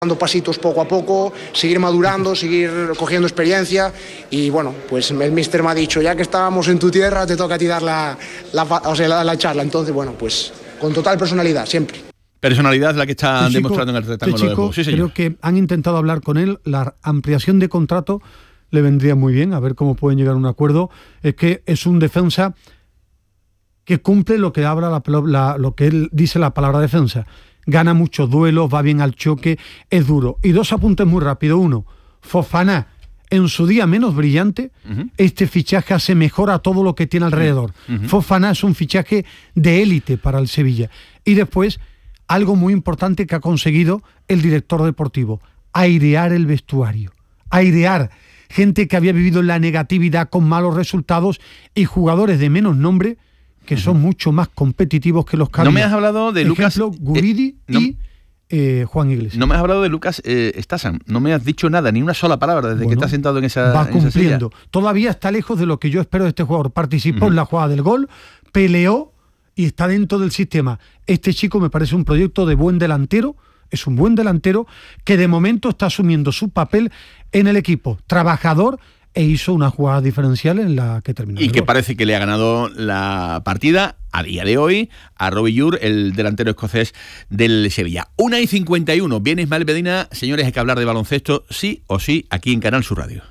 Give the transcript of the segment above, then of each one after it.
dando pasitos poco a poco, seguir madurando, seguir cogiendo experiencia y bueno, pues el míster me ha dicho, ya que estábamos en tu tierra, te toca a ti dar la charla, entonces bueno, pues con total personalidad, siempre. Personalidad la que está demostrando en el rectángulo de juego. Sí, creo que han intentado hablar con él, la ampliación de contrato le vendría muy bien, a ver cómo pueden llegar a un acuerdo. Es que es un defensa que cumple lo que habla lo que él dice la palabra defensa. Gana muchos duelos, va bien al choque, es duro. Y dos apuntes muy rápido. Uno, Fofana, en su día menos brillante, este fichaje hace mejor a todo lo que tiene alrededor. Fofana es un fichaje de élite para el Sevilla. Y después, algo muy importante que ha conseguido el director deportivo, airear el vestuario. Airear gente que había vivido en la negatividad con malos resultados y jugadores de menos nombre que son mucho más competitivos que los que No me has hablado de Lucas... Ejemplo, Guridi y Juan Iglesias. No me has hablado de Lucas Stasan. No me has dicho nada, ni una sola palabra desde que está sentado en esa va cumpliendo. Esa silla. Todavía está lejos de lo que yo espero de este jugador. Participó en la jugada del gol, peleó y está dentro del sistema. Este chico me parece un proyecto de buen delantero. Es un buen delantero que de momento está asumiendo su papel en el equipo. Trabajador, e hizo una jugada diferencial en la que terminó. Y que parece que le ha ganado la partida a día de hoy a Robbie Ure, el delantero escocés del Sevilla. 1:51, viene Ismael Medina. Señores, hay que hablar de baloncesto sí o sí aquí en Canal Sur Radio.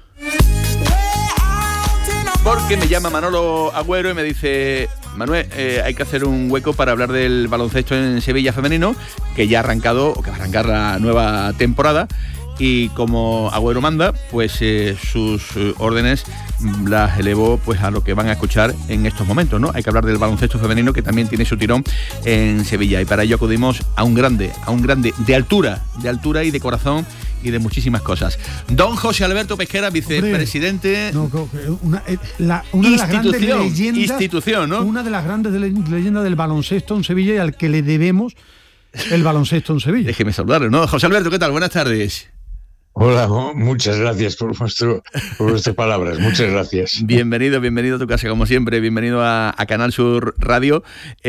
Porque me llama Manolo Agüero y me dice: Manuel, hay que hacer un hueco para hablar del baloncesto en Sevilla femenino, que ya ha arrancado, o que va a arrancar la nueva temporada. Y como Agüero manda, pues sus órdenes las elevó pues a lo que van a escuchar en estos momentos, ¿no? Hay que hablar del baloncesto femenino, que también tiene su tirón en Sevilla, y para ello acudimos a un grande de altura y de corazón y de muchísimas cosas. Don José Alberto Pesquera, vicepresidente. Una de las grandes leyendas, institución, ¿no? Una de las grandes leyendas del baloncesto en Sevilla y al que le debemos el baloncesto en Sevilla. Déjeme saludarlo, ¿no? José Alberto, ¿qué tal? Buenas tardes. Hola, muchas gracias por vuestras palabras, muchas gracias. Bienvenido a tu casa, como siempre, bienvenido a Canal Sur Radio,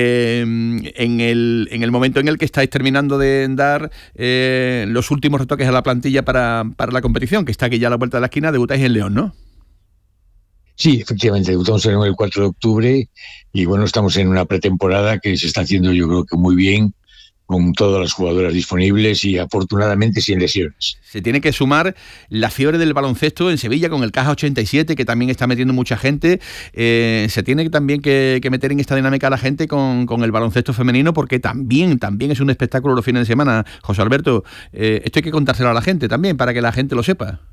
en el momento en el que estáis terminando de dar los últimos retoques a la plantilla para la competición, que está aquí ya a la vuelta de la esquina. Debutáis en León, ¿no? Sí, efectivamente, debutamos en el 4 de octubre y bueno, estamos en una pretemporada que se está haciendo yo creo que muy bien, con todas las jugadoras disponibles y afortunadamente sin lesiones. Se tiene que sumar la fiebre del baloncesto en Sevilla con el Caja 87, que también está metiendo mucha gente. Se tiene también que meter en esta dinámica a la gente con el baloncesto femenino, porque también es un espectáculo los fines de semana. José Alberto, esto hay que contárselo a la gente también, para que la gente lo sepa.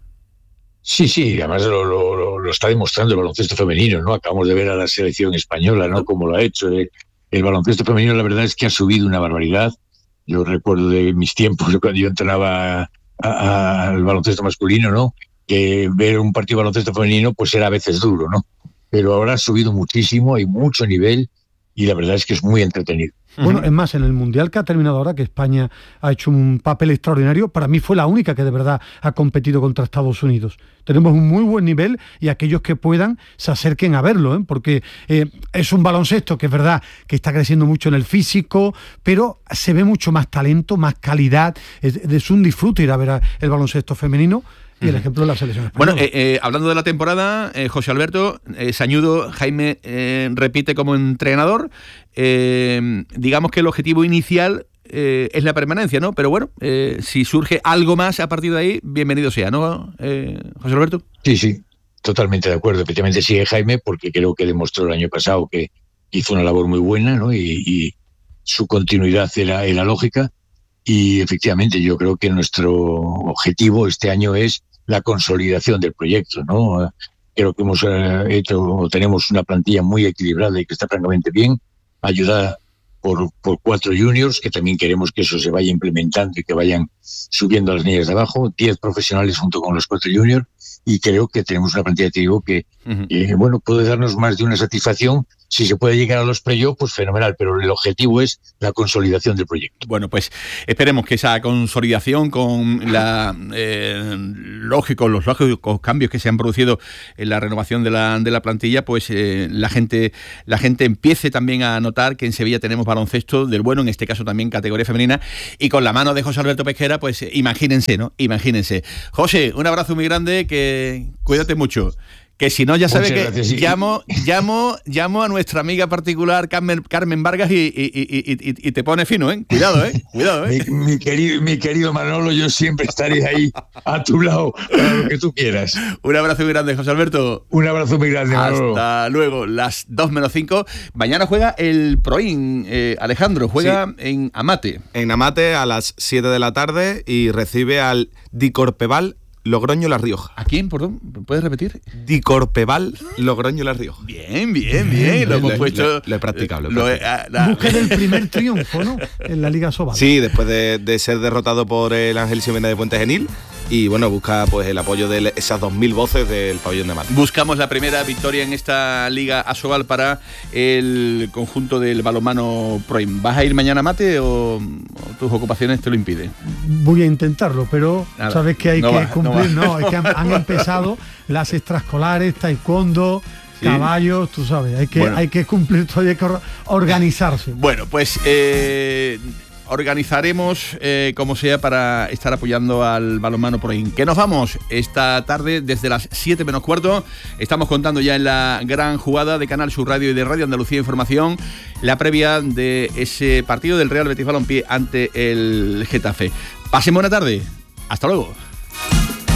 Sí, además lo está demostrando el baloncesto femenino, ¿no? Acabamos de ver a la selección española, ¿no? Cómo lo ha hecho. El baloncesto femenino, la verdad es que ha subido una barbaridad. Yo recuerdo de mis tiempos, cuando yo entrenaba al baloncesto masculino, ¿no? Que ver un partido de baloncesto femenino pues era a veces duro, ¿no? Pero ahora ha subido muchísimo, hay mucho nivel y la verdad es que es muy entretenido. Bueno, es más, en el Mundial que ha terminado ahora, que España ha hecho un papel extraordinario, para mí fue la única que de verdad ha competido contra Estados Unidos. Tenemos un muy buen nivel y aquellos que puedan se acerquen a verlo, porque es un baloncesto que es verdad que está creciendo mucho en el físico, pero se ve mucho más talento, más calidad. Es un disfrute ir a ver el baloncesto femenino. Y el ejemplo de la selección española. Bueno, hablando de la temporada, José Alberto, Sañudo, Jaime repite como entrenador. Digamos que el objetivo inicial es la permanencia, ¿no? Pero bueno, si surge algo más a partir de ahí, bienvenido sea, ¿no, José Alberto? Sí, totalmente de acuerdo. Efectivamente sigue Jaime, porque creo que demostró el año pasado que hizo una labor muy buena, ¿no? Y su continuidad era lógica. Y efectivamente yo creo que nuestro objetivo este año es la consolidación del proyecto, ¿no? Creo que tenemos una plantilla muy equilibrada y que está francamente bien, ayudada por 4 juniors, que también queremos que eso se vaya implementando y que vayan subiendo a las líneas de abajo, 10 profesionales junto con los 4 juniors, y creo que tenemos una plantilla de que bueno, puede darnos más de una satisfacción. Si se puede llegar a los playoffs, pues fenomenal, pero el objetivo es la consolidación del proyecto. Bueno, pues esperemos que esa consolidación con los lógicos cambios que se han producido en la renovación de la plantilla, pues la gente empiece también a notar que en Sevilla tenemos baloncesto del bueno, en este caso también categoría femenina, y con la mano de José Alberto Pesquera Liga, pues imagínense, ¿no? Imagínense. José, un abrazo muy grande, que cuídate mucho. Que si no, ya sabes que gracias, sí. llamo a nuestra amiga particular Carmen Vargas y te pone fino, ¿eh? Cuidado, ¿eh? Cuidado, ¿eh? Mi querido Manolo, yo siempre estaré ahí a tu lado para lo que tú quieras. Un abrazo muy grande, José Alberto. Un abrazo muy grande, Manolo. Hasta luego, las 2 menos 5. Mañana juega el Proin, Alejandro, juega en Amate. En Amate a las 7 de la tarde y recibe al Dicorpeval Logroño La Rioja. ¿A quién, perdón? ¿Puedes repetir? Dicorpeval Logroño La Rioja. Bien. Lo hemos puesto. Lo he practicado. Busca el primer triunfo, ¿no? En la Liga Asobal. Sí, después de ser derrotado por el Ángel Ximena de Puente Genil. Y bueno, busca pues el apoyo de esas 2.000 voces del pabellón de Marte. Buscamos la primera victoria en esta Liga Asobal para el conjunto del balonmano Proim. ¿Vas a ir mañana a Mate o tus ocupaciones te lo impiden? Voy a intentarlo, pero nada, sabes que hay que cumplir. No, es que han empezado las extraescolares, taekwondo, sí, caballos, tú sabes, hay que cumplir, todavía hay que organizarse. Bueno, pues organizaremos como sea para estar apoyando al balonmano Proin. Que nos vamos esta tarde desde las 7 menos cuarto. Estamos contando ya en la gran jugada de Canal Sur Radio y de Radio Andalucía Información la previa de ese partido del Real Betis Balompié ante el Getafe. Pasen buena tarde. Hasta luego.